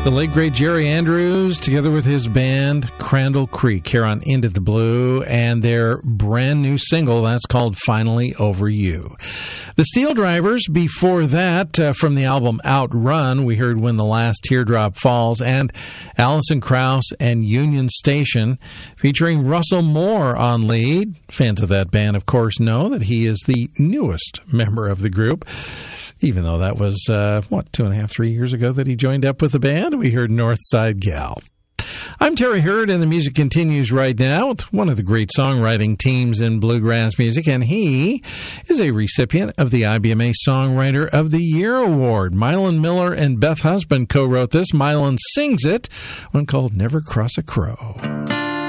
The late, great Jerry Andrews, together with his band, Crandall Creek, here on Into the Blue, and their brand new single, that's called Finally Over You. The Steel Drivers, before that, from the album Outrun, we heard When the Last Teardrop Falls, and Alison Krauss and Union Station, featuring Russell Moore on lead. Fans of that band, of course, know that he is the newest member of the group. Even though that was, 2.5, 3 years ago that he joined up with the band, we heard Northside Gal. I'm Terry Hurd, and the music continues right now with one of the great songwriting teams in bluegrass music, and he is a recipient of the IBMA Songwriter of the Year Award. Mylan Miller and Beth Husband co-wrote this. Mylan sings it, one called Never Cross a Crow.